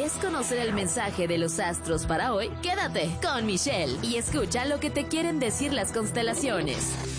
¿Quieres conocer el mensaje de los astros para hoy? Quédate con Michelle y escucha lo que te quieren decir las constelaciones.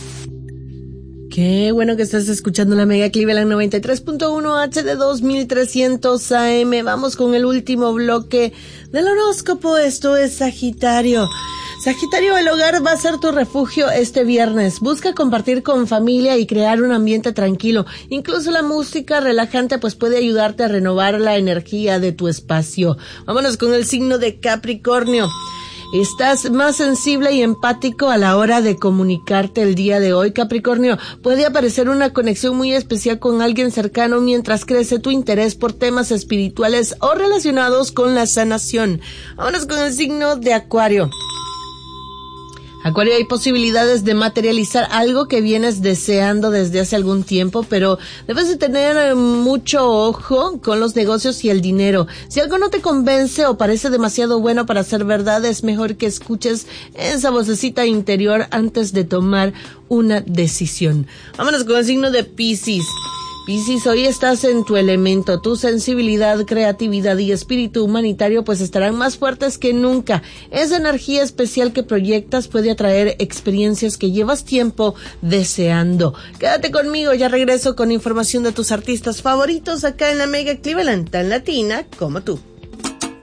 Qué bueno que estás escuchando la Mega Cleveland 93.1 HD 2300 AM. Vamos con el último bloque del horóscopo. Esto es Sagitario. Sagitario, el hogar va a ser tu refugio este viernes. Busca compartir con familia y crear un ambiente tranquilo. Incluso la música relajante pues puede ayudarte a renovar la energía de tu espacio. Vámonos con el signo de Capricornio. Estás más sensible y empático a la hora de comunicarte el día de hoy, Capricornio. Puede aparecer una conexión muy especial con alguien cercano mientras crece tu interés por temas espirituales o relacionados con la sanación. Vámonos con el signo de Acuario. Acuario, hay posibilidades de materializar algo que vienes deseando desde hace algún tiempo, pero debes de tener mucho ojo con los negocios y el dinero. Si algo no te convence o parece demasiado bueno para ser verdad, es mejor que escuches esa vocecita interior antes de tomar una decisión. Vámonos con el signo de Piscis. Piscis, hoy estás en tu elemento. Tu sensibilidad, creatividad y espíritu humanitario pues estarán más fuertes que nunca. Esa energía especial que proyectas puede atraer experiencias que llevas tiempo deseando. Quédate conmigo, ya regreso con información de tus artistas favoritos acá en la Mega Cleveland, tan latina como tú.